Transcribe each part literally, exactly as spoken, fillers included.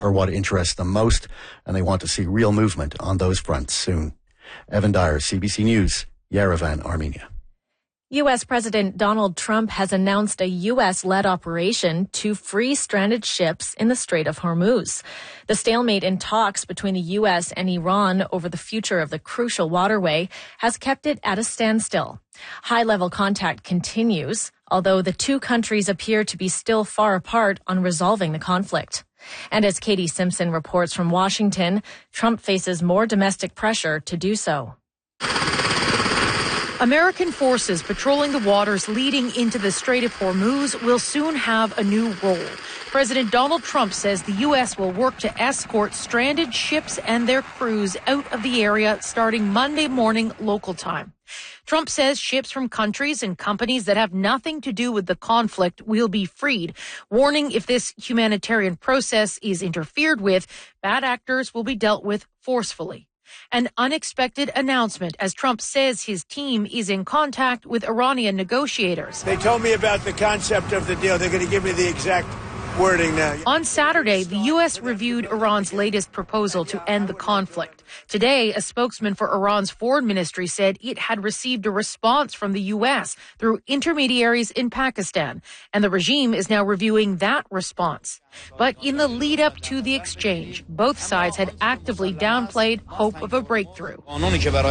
are what interests them most, and they want to see real movement on those fronts soon. Evan Dyer, C B C News, Yerevan, Armenia. U S. President Donald Trump has announced a U S-led operation to free stranded ships in the Strait of Hormuz. The stalemate in talks between the U S and Iran over the future of the crucial waterway has kept it at a standstill. High-level contact continues, although the two countries appear to be still far apart on resolving the conflict. And as Katie Simpson reports from Washington, Trump faces more domestic pressure to do so. American forces patrolling the waters leading into the Strait of Hormuz will soon have a new role. President Donald Trump says the U S will work to escort stranded ships and their crews out of the area starting Monday morning local time. Trump says ships from countries and companies that have nothing to do with the conflict will be freed, warning if this humanitarian process is interfered with, bad actors will be dealt with forcefully. An unexpected announcement as Trump says his team is in contact with Iranian negotiators. They told me about the concept of the deal. They're going to give me the exact wording now. On Saturday, the U S reviewed Iran's latest proposal to end the conflict. Today, a spokesman for Iran's foreign ministry said it had received a response from the U S through intermediaries in Pakistan, and the regime is now reviewing that response. But in the lead up to the exchange, both sides had actively downplayed hope of a breakthrough. On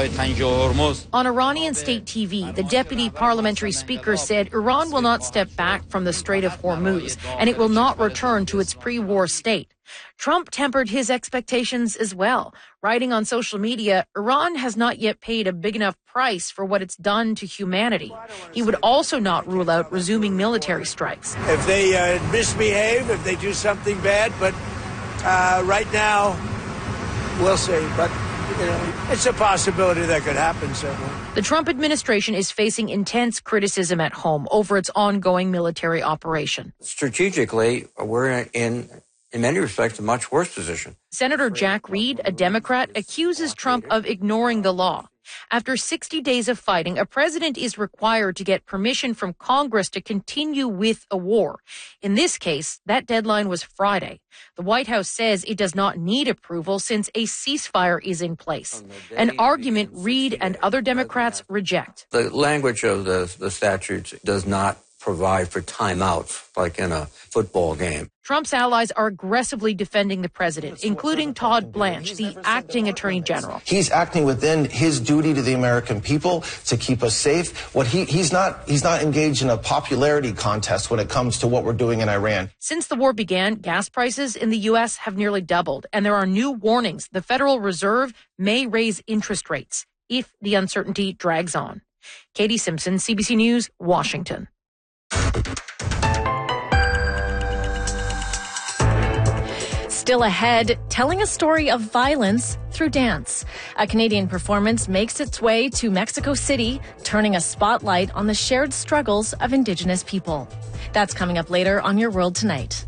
Iranian state T V, the deputy parliamentary speaker said Iran will not step back from the Strait of Hormuz, and it will not return to its pre-war state. Trump tempered his expectations as well, writing on social media, Iran has not yet paid a big enough price for what it's done to humanity. He would also not rule out resuming military strikes. If they uh, misbehave, if they do something bad, but uh, right now, we'll see. But you know, it's a possibility that could happen certainly. The Trump administration is facing intense criticism at home over its ongoing military operation. Strategically, we're in in many respects, a much worse position. Senator Jack Reed, a Democrat, accuses Trump of ignoring the law. After sixty days of fighting, a president is required to get permission from Congress to continue with a war. In this case, that deadline was Friday. The White House says it does not need approval since a ceasefire is in place, an argument Reed and other Democrats reject. The language of the, the statutes does not provide for timeouts like in a football game. Trump's allies are aggressively defending the president, including Todd Blanche, the acting attorney general. He's acting within his duty to the American people to keep us safe. What he, he's not he's not engaged in a popularity contest when it comes to what we're doing in Iran. Since the war began, gas prices in the U S have nearly doubled, and there are new warnings. The Federal Reserve may raise interest rates if the uncertainty drags on. Katie Simpson, C B C News, Washington. Still ahead, telling a story of violence through dance. A Canadian performance makes its way to Mexico City, turning a spotlight on the shared struggles of Indigenous people. That's coming up later on Your World Tonight.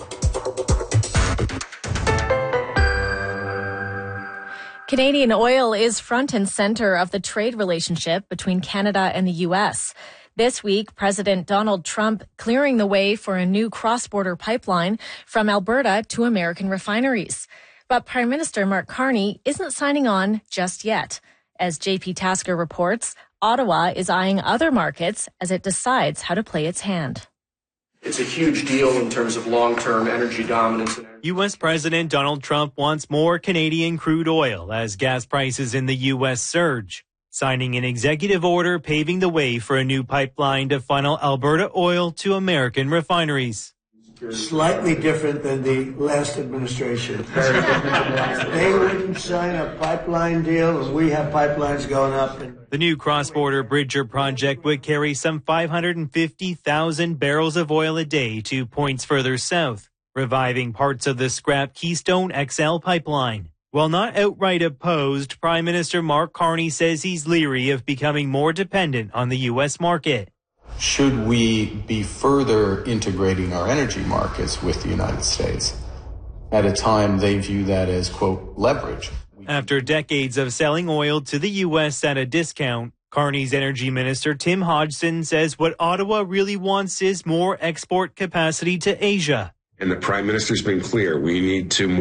Canadian oil is front and center of the trade relationship between Canada and the U S. This week, President Donald Trump clearing the way for a new cross-border pipeline from Alberta to American refineries. But Prime Minister Mark Carney isn't signing on just yet. As J P Tasker reports, Ottawa is eyeing other markets as it decides how to play its hand. It's a huge deal in terms of long-term energy dominance. U S. President Donald Trump wants more Canadian crude oil as gas prices in the U S surge, signing an executive order paving the way for a new pipeline to funnel Alberta oil to American refineries. Slightly different than the last administration. They wouldn't sign a pipeline deal, and we have pipelines going up. The new cross-border Bridger project would carry some five hundred fifty thousand barrels of oil a day to points further south, reviving parts of the scrapped Keystone X L pipeline. While not outright opposed, Prime Minister Mark Carney says he's leery of becoming more dependent on the U S market. Should we be further integrating our energy markets with the United States at a time they view that as, quote, leverage? After decades of selling oil to the U S at a discount, Carney's energy minister Tim Hodgson says what Ottawa really wants is more export capacity to Asia. And the Prime Minister's been clear. We need to